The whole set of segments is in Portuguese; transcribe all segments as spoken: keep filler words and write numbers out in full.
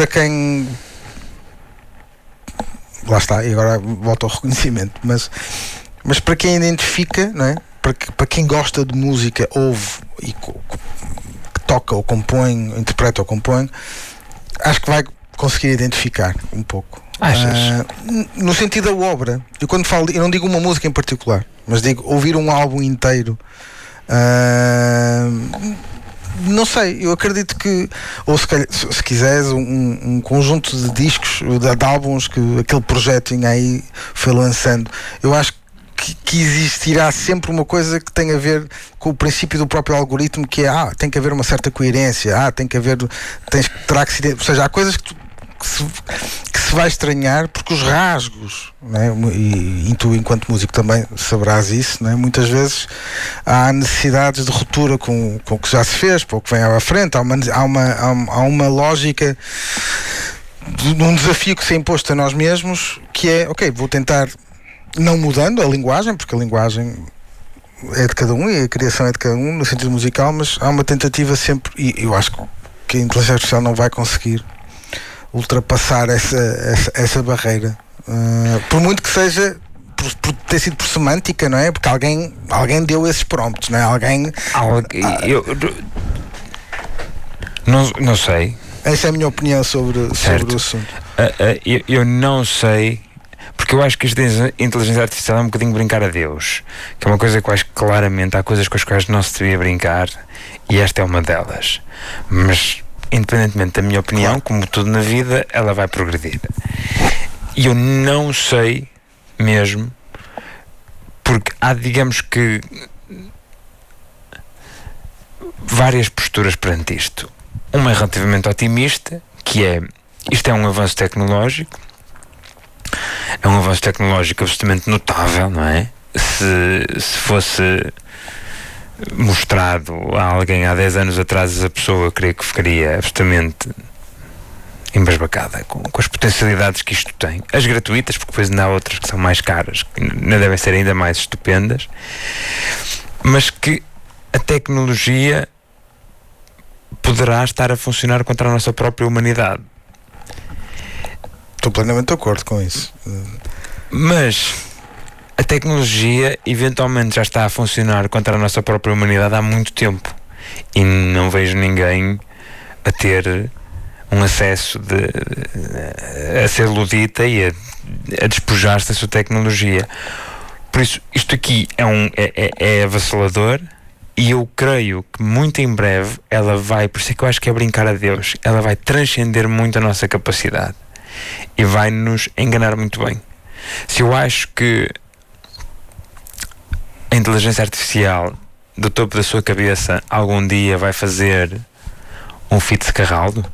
para quem... Lá está, e agora volto ao reconhecimento, mas, mas para quem identifica, não é? Para, que, para quem gosta de música, ouve e co, que toca ou compõe, interpreta ou compõe, acho que vai conseguir identificar um pouco. Achas? Uh, no sentido da obra. Eu quando falo, eu não digo uma música em particular, mas digo ouvir um álbum inteiro. Uh, não sei, eu acredito que, ou se, calhar, se, se quiseres, um, um conjunto de discos, de, de álbuns que aquele projetinho aí foi lançando, eu acho que, que existirá sempre uma coisa que tem a ver com o princípio do próprio algoritmo, que é, ah, tem que haver uma certa coerência, ah, tem que haver, tens, terá que se, ou seja, há coisas que tu Que se, que se vai estranhar, porque os rasgos, né? E, e tu enquanto músico também saberás isso, né? Muitas vezes há necessidades de ruptura com, com o que já se fez, para o que vem à frente, há uma, há uma, há uma lógica de um desafio que se é imposto a nós mesmos, que é, ok, vou tentar, não mudando a linguagem, porque a linguagem é de cada um e a criação é de cada um no sentido musical, mas há uma tentativa sempre, e eu acho que a inteligência artificial não vai conseguir ultrapassar essa, essa, essa barreira, uh, por muito que seja por, por ter sido por semântica, não é? Porque alguém, alguém deu esses prompts, não é? Alguém... Algu- eu, eu, não, não sei. Essa é a minha opinião sobre, sobre o assunto. Uh, uh, eu, eu não sei, porque eu acho que a inteligência artificial é um bocadinho brincar a Deus, que é uma coisa que eu acho que claramente há coisas com as quais não se devia brincar, e esta é uma delas. Mas independentemente da minha opinião, claro, como tudo na vida, ela vai progredir. E eu não sei mesmo, porque há, digamos que, várias posturas perante isto. Uma é relativamente otimista, que é, isto é um avanço tecnológico, é um avanço tecnológico absolutamente notável, não é? Se, se fosse mostrado a alguém há dez anos atrás, a pessoa, eu creio que ficaria absolutamente embasbacada com, com as potencialidades que isto tem. As gratuitas, porque depois ainda há outras que são mais caras, que ainda devem ser ainda mais estupendas, mas que a tecnologia poderá estar a funcionar contra a nossa própria humanidade. Estou plenamente de acordo com isso. Mas a tecnologia eventualmente já está a funcionar contra a nossa própria humanidade há muito tempo, e não vejo ninguém a ter um acesso de, de, a ser ludita e a, a despojar-se da sua tecnologia. Por isso, isto aqui é, um, é, é, é avassalador, e eu creio que muito em breve ela vai, por isso é que eu acho que é brincar a Deus, ela vai transcender muito a nossa capacidade e vai nos enganar muito bem. Se eu acho que a inteligência artificial do topo da sua cabeça algum dia vai fazer um Fitzcarraldo,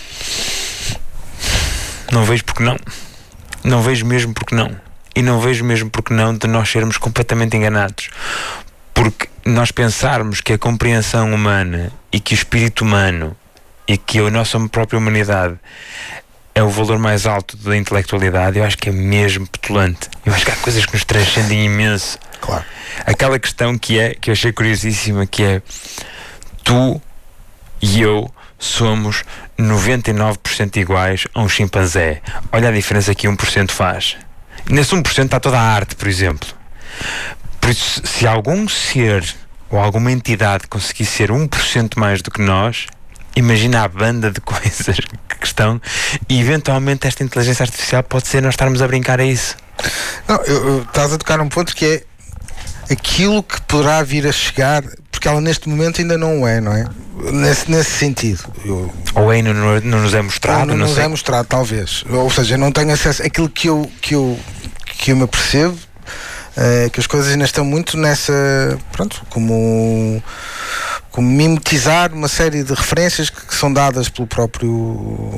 não vejo porque não. Não vejo mesmo porque não. E não vejo mesmo porque não de nós sermos completamente enganados. Porque nós pensarmos que a compreensão humana e que o espírito humano e que a nossa própria humanidade é o valor mais alto da intelectualidade, eu acho que é mesmo petulante. Eu acho que há coisas que nos transcendem imenso. Claro. Aquela questão que é, que eu achei curiosíssima, que é: tu e eu somos noventa e nove por cento iguais a um chimpanzé. Olha a diferença que um por cento faz. Nesse um por cento está toda a arte, por exemplo. Por isso, se algum ser ou alguma entidade conseguir ser um por cento mais do que nós, imagina a banda de coisas que estão, e eventualmente esta inteligência artificial pode ser nós estarmos a brincar a isso. Não, eu, eu, estás a tocar num ponto que é aquilo que poderá vir a chegar, porque ela neste momento ainda não é, não é? Nesse, nesse sentido. Eu, ou ainda não, não nos é mostrado, não, não não nos sei. é mostrado, talvez. Ou seja, eu não tenho acesso àquilo que eu, que eu, que eu me apercebo, uh, que as coisas ainda estão muito nessa, pronto, como, como mimetizar uma série de referências que, que são dadas pelo próprio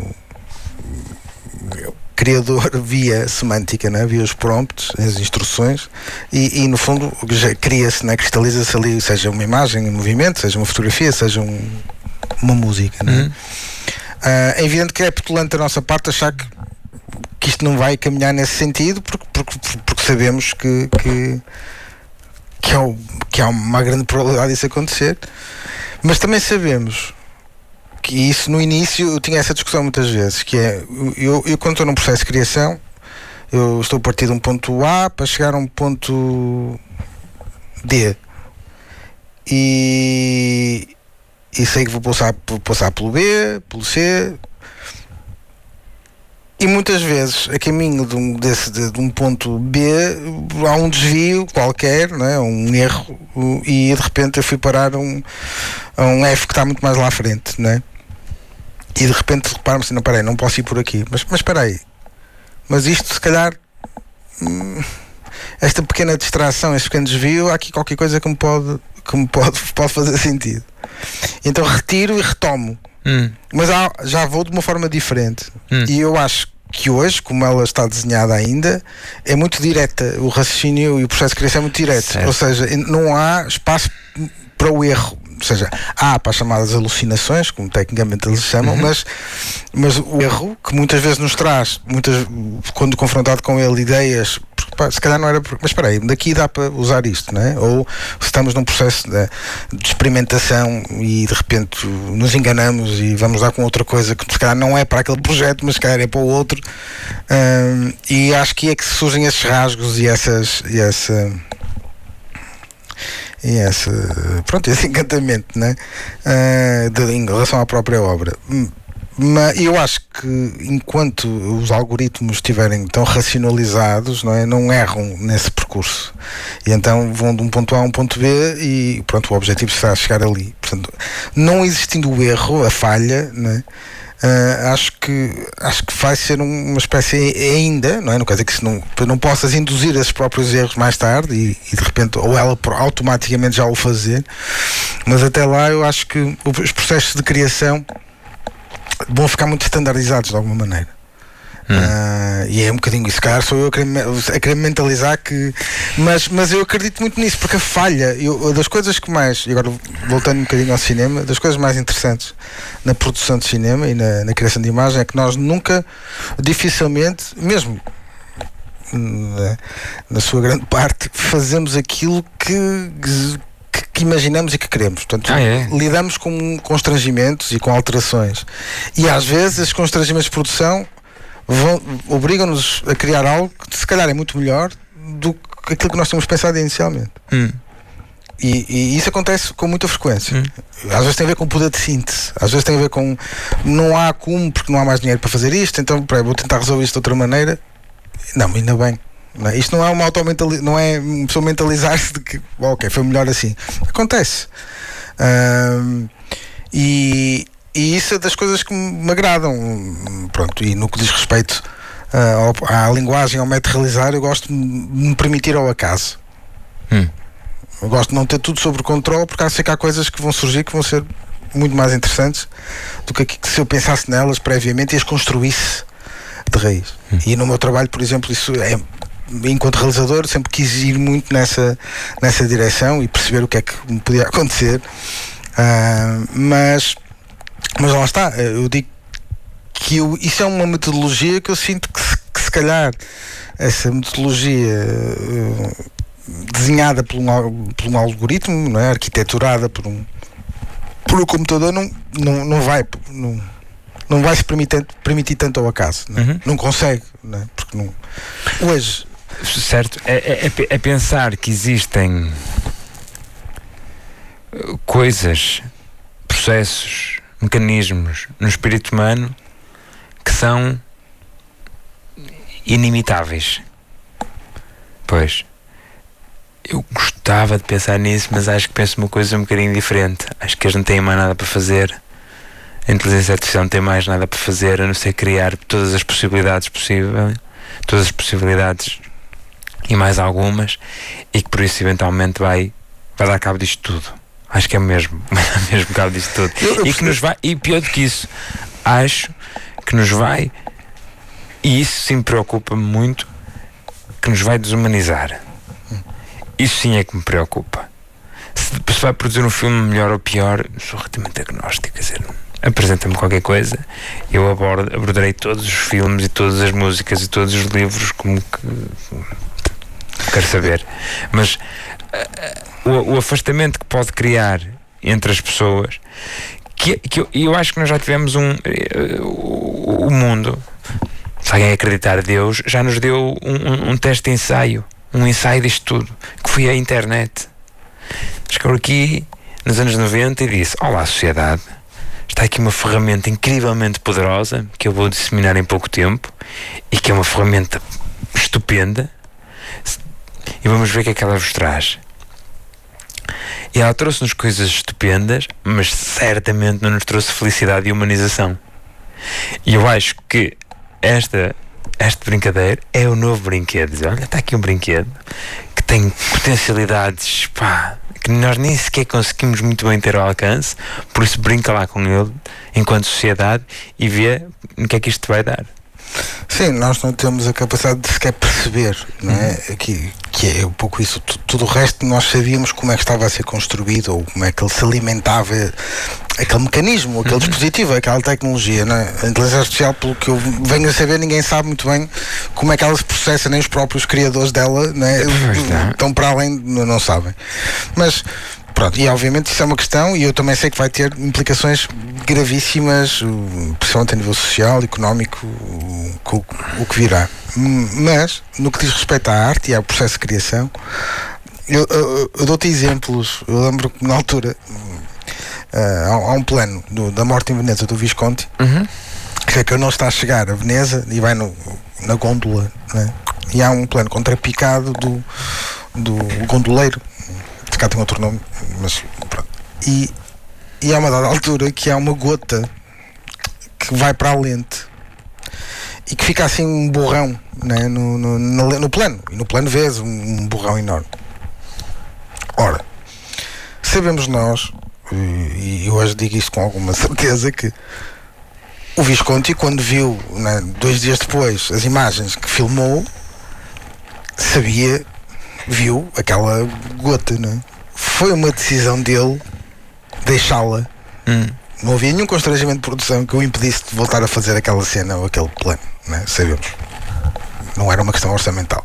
criador via semântica, né? Via os prompts, as instruções, e, e no fundo já cria-se, né? Cristaliza-se ali, seja uma imagem em movimento, seja uma fotografia, seja um, uma música, né? Uhum. Uh, é evidente que é petulante da nossa parte achar que, que isto não vai caminhar nesse sentido, porque, porque, porque sabemos que, que, que, é o, que há uma grande probabilidade disso acontecer, mas também sabemos que isso no início eu tinha essa discussão muitas vezes, que é, eu, eu quando estou num processo de criação, eu estou a partir de um ponto A para chegar a um ponto D. E, e sei que vou passar, vou passar pelo B, pelo C. E muitas vezes, a caminho de um, desse, de, de um ponto B, há um desvio qualquer, não é? Um erro, e de repente eu fui parar a um, a um F que está muito mais lá à frente, não é? E de repente reparo-me assim, não, peraí, não posso ir por aqui. Mas, mas espera aí, mas isto se calhar, hum, esta pequena distração, este pequeno desvio, há aqui qualquer coisa que me pode, que me pode, pode fazer sentido. Então retiro e retomo. Hum. Mas há, já vou de uma forma diferente. Hum. E eu acho que hoje, como ela está desenhada ainda, é muito direta. O raciocínio e o processo de criação é muito direto. Certo. Ou seja, não há espaço para o erro. Ou seja, há para as chamadas alucinações, como tecnicamente eles chamam, uhum. mas, mas o erro que muitas vezes nos traz, muitas, quando confrontado com ele, ideias, pá, se calhar não era, mas espera aí, daqui dá para usar isto, não é? Ou se estamos num processo de, de experimentação e de repente nos enganamos e vamos lá com outra coisa que se calhar não é para aquele projeto, mas se calhar é para o outro, um, e acho que é que surgem esses rasgos e essas e essa e esse, pronto, esse encantamento, né? Uh, de, em relação à própria obra. Mas eu acho que enquanto os algoritmos estiverem tão racionalizados, não é, não erram nesse percurso, e então vão de um ponto A a um ponto B e pronto, o objetivo será chegar ali. Portanto, não existindo o erro, a falha, não é? Uh, acho que acho que vai ser uma espécie ainda, não é? Não quer dizer que se não, não possas induzir esses próprios erros mais tarde e, e de repente, ou ela automaticamente já o fazer, mas até lá eu acho que os processos de criação vão ficar muito standardizados de alguma maneira. Hum. Uh, e é um bocadinho isso, cara, sou eu a querer, a querer mentalizar que. Mas, mas eu acredito muito nisso, porque a falha, eu, das coisas que mais, e agora voltando um bocadinho ao cinema, das coisas mais interessantes na produção de cinema e na, na criação de imagem é que nós nunca, dificilmente, mesmo na, na sua grande parte, fazemos aquilo que. que imaginamos e que queremos. Portanto, ah, é? lidamos com constrangimentos e com alterações. E às vezes esses constrangimentos de produção vão, obrigam-nos a criar algo que se calhar é muito melhor do que aquilo que nós tínhamos pensado inicialmente. Hum. E, e isso acontece com muita frequência. Hum. Às vezes tem a ver com o poder de síntese, às vezes tem a ver com não há como porque não há mais dinheiro para fazer isto, então peraí, vou tentar resolver isto de outra maneira. Não, ainda bem. Não, isto não é uma automentalização, não é uma pessoa mentalizar-se de que oh, ok, foi melhor assim. Acontece. Um, e, e isso é das coisas que me agradam. Pronto, e no que diz respeito uh, ao, à linguagem, ao método de realizar, eu gosto de me permitir ao acaso. Hum. Eu gosto de não ter tudo sob controle, porque acho que há coisas que vão surgir que vão ser muito mais interessantes do que, que se eu pensasse nelas previamente e as construísse de raiz. Hum. E no meu trabalho, por exemplo, isso é. Enquanto realizador, sempre quis ir muito nessa, nessa direção e perceber o que é que me podia acontecer, uh, mas, mas lá está, eu digo que eu, isso é uma metodologia que eu sinto que se, que se calhar essa metodologia uh, desenhada por um, por um algoritmo, não é? Arquiteturada por um, por um computador, não, não, não vai não, não vai se permitir, permitir tanto ao acaso, não, é? Uhum. Não consegue, não é? Porque não, hoje. Certo, é, é, é pensar que existem coisas, processos, mecanismos no espírito humano que são inimitáveis. Pois, eu gostava de pensar nisso, mas acho que penso uma coisa um bocadinho diferente. Acho que eles não têm mais nada para fazer. A inteligência artificial não tem mais nada para fazer a não ser criar todas as possibilidades possíveis, todas as possibilidades e mais algumas, e que por isso eventualmente vai, vai dar cabo disto tudo. Acho que é mesmo, vai dar mesmo cabo disto tudo. Eu, eu e que nos vai, e pior do que isso, acho que nos vai, e isso sim me preocupa muito, que nos vai desumanizar. Isso sim é que me preocupa. Se, se vai produzir um filme melhor ou pior, sou relativamente agnóstico, quer dizer, apresenta-me qualquer coisa, eu abordo, abordarei todos os filmes e todas as músicas e todos os livros como que quero saber, mas uh, o, o afastamento que pode criar entre as pessoas, que, que eu, eu acho que nós já tivemos um o, o mundo, se alguém acreditar Deus, já nos deu um, um, um teste de ensaio, um ensaio disto tudo, que foi a internet. Chegou aqui nos anos noventa e disse: olá sociedade, está aqui uma ferramenta incrivelmente poderosa que eu vou disseminar em pouco tempo e que é uma ferramenta estupenda, e vamos ver o que é que ela vos traz. E ela trouxe-nos coisas estupendas, mas certamente não nos trouxe felicidade e humanização. E eu acho que esta, esta brincadeira é o novo brinquedo. Diz, olha, está aqui um brinquedo que tem potencialidades, pá, que nós nem sequer conseguimos muito bem ter ao alcance, por isso brinca lá com ele enquanto sociedade e vê no que é que isto vai dar. Sim, nós não temos a capacidade de sequer perceber, não é? Uhum. Que, que é um pouco isso. Tudo, tudo o resto nós sabíamos como é que estava a ser construído, ou como é que ele se alimentava, aquele mecanismo, aquele uhum. dispositivo, aquela tecnologia, não é? A inteligência artificial, pelo que eu venho a saber, ninguém sabe muito bem como é que ela se processa, nem os próprios criadores dela, não é? Estão para além, não, não sabem. Mas pronto, e obviamente isso é uma questão, e eu também sei que vai ter implicações gravíssimas, principalmente a nível social, económico, com o que virá. Mas, no que diz respeito à arte e ao processo de criação, eu, eu, eu dou-te exemplos. Eu lembro que na altura uh, há, há um plano do, da Morte em Veneza do Visconti, uhum. que é que ele não está a chegar a Veneza e vai no, na gôndola, né? E há um plano contrapicado do, do gondoleiro. Cá tem outro nome, mas pronto. E, e há uma dada altura que há uma gota que vai para a lente e que fica assim um borrão, né, no, no, no, no plano. E no plano vês um, um borrão enorme. Ora, sabemos nós, e eu hoje digo isto com alguma certeza, que o Visconti, quando viu, né, dois dias depois, as imagens que filmou, sabia. Viu aquela gota, não é? Foi uma decisão dele deixá-la. Hum. Não havia nenhum constrangimento de produção que o impedisse de voltar a fazer aquela cena ou aquele plano, não é? Sabemos. Não era uma questão orçamental.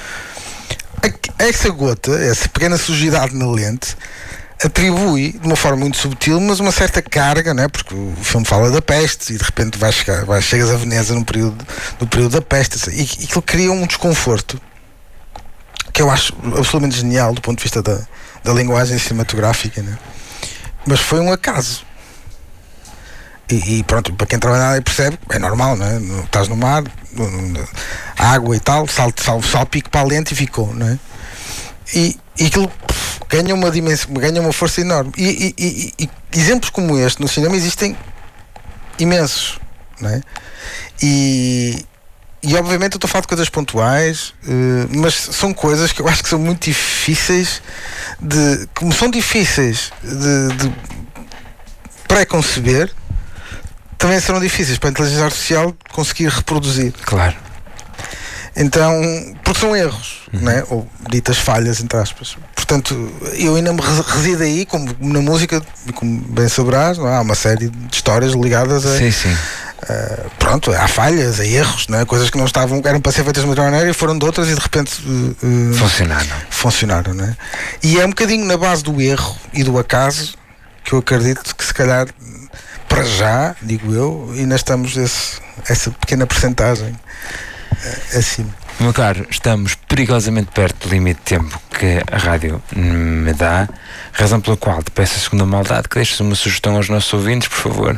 Essa gota, essa pequena sujidade na lente, atribui de uma forma muito subtil, mas uma certa carga, não é? Porque o filme fala da peste e de repente vais chegar, vais, chegas a Veneza no período, no período da peste, e, e aquilo cria um desconforto que eu acho absolutamente genial do ponto de vista da, da linguagem cinematográfica, né? Mas foi um acaso. E, e pronto, para quem trabalha na área percebe, é normal, não é? Estás no mar, no, no, água e tal, sal, sal, salpico para a lente e ficou, não é? E, e aquilo pff, ganha uma dimensão, ganha uma força enorme. E, e, e, e exemplos como este no cinema existem imensos, não é? E E obviamente eu estou a falar de coisas pontuais, uh, mas são coisas que eu acho que são muito difíceis de. Como são difíceis de, de pré-conceber, também serão difíceis para a inteligência artificial conseguir reproduzir. Claro. Então, porque são erros, uhum. né? Ou ditas falhas, entre aspas. Portanto, eu ainda me resido aí, como na música, como bem saberás, não é? Há uma série de histórias ligadas a. Sim, sim. Uh, pronto, há falhas, há erros, né? Coisas que não estavam, eram para ser feitas de uma maneira e foram de outras e de repente uh, uh, funcionaram. Funcionaram, né? E é um bocadinho na base do erro e do acaso que eu acredito que se calhar para já, digo eu, ainda estamos esse, essa pequena percentagem uh, acima. Meu caro, estamos perigosamente perto do limite de tempo que a rádio me dá, razão pela qual te peço a segunda maldade que deixes uma sugestão aos nossos ouvintes, por favor.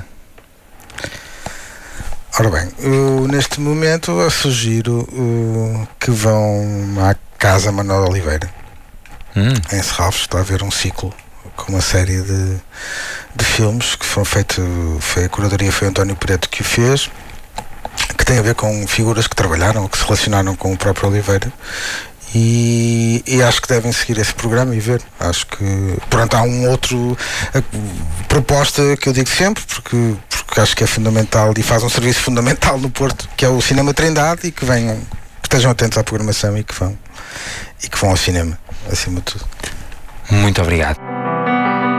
Ora bem, eu, neste momento eu sugiro uh, que vão à Casa Manuel Oliveira, hum. em Serralves. Está a haver um ciclo com uma série de, de filmes que foram feitos, foi a curadoria foi António Preto que o fez, que tem a ver com figuras que trabalharam ou que se relacionaram com o próprio Oliveira. E, e acho que devem seguir esse programa e ver. Acho que, pronto, há um outro a, proposta que eu digo sempre, porque, porque acho que é fundamental e faz um serviço fundamental no Porto, que é o Cinema Trindade, e que venham, que estejam atentos à programação e que vão, e que vão ao cinema, acima de tudo. Muito obrigado.